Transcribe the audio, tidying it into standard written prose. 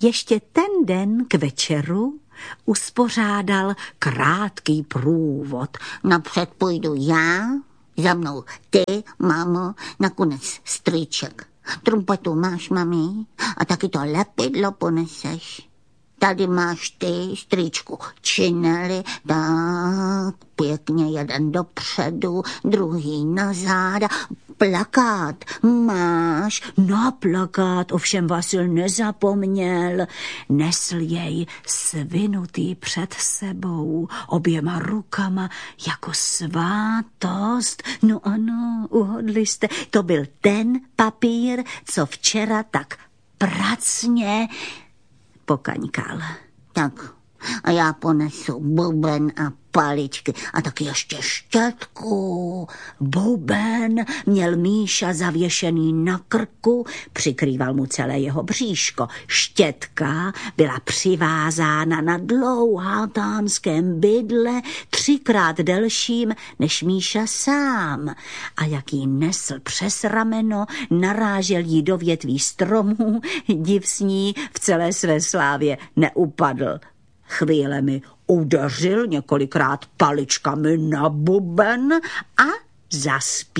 Ještě ten den k večeru uspořádal krátký průvod. Napřed půjdu já, za mnou ty, mámo, nakonec strýček. Trumpetu máš, mami, a taky to lepidlo poneseš. Tady máš ty, strýčku, činely, tak pěkně jeden dopředu, druhý na záda. Plakát máš? Na plakát ovšem Vasil nezapomněl. Nesl jej svinutý před sebou, oběma rukama jako svátost. No ano, uhodli jste, to byl ten papír, co včera tak pracně pokaňkal. Tak a já ponesu buben a paličky a taky ještě štětku. Buben měl Míša zavěšený na krku, přikrýval mu celé jeho bříško. Štětka byla přivázána na dlouhatánském bydle, 3krát delším než Míša sám. A jak ji nesl přes rameno, narážel jí do větví stromů, div s ní v celé své slávě neupadl. Chvílemi udeřil několikrát paličkami na buben a zaspíval.